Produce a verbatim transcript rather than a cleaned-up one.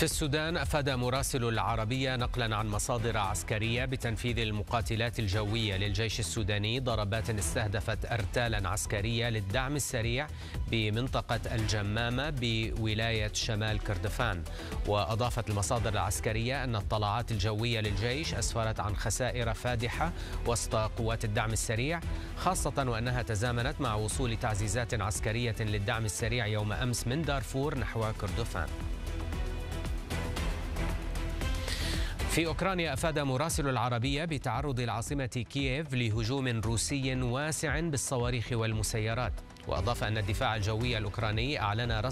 في السودان أفاد مراسل العربية نقلا عن مصادر عسكرية بتنفيذ المقاتلات الجوية للجيش السوداني ضربات استهدفت أرتالا عسكرية للدعم السريع بمنطقة الجمامة بولاية شمال كردفان. وأضافت المصادر العسكرية أن الطلعات الجوية للجيش أسفرت عن خسائر فادحة وسط قوات الدعم السريع، خاصة وأنها تزامنت مع وصول تعزيزات عسكرية للدعم السريع يوم أمس من دارفور نحو كردفان. في أوكرانيا أفاد مراسل العربية بتعرض العاصمة كييف لهجوم روسي واسع بالصواريخ والمسيرات. وأضاف أن الدفاع الجوي الأوكراني أعلن رصد